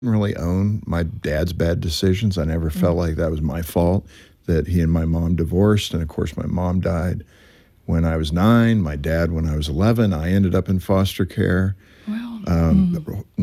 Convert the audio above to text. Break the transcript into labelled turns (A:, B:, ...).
A: didn't really own my dad's bad decisions. I never felt like that was my fault that he and my mom divorced. And of course, my mom died when I was 9, my dad when I was 11. I ended up in foster care.
B: Well,
A: Um,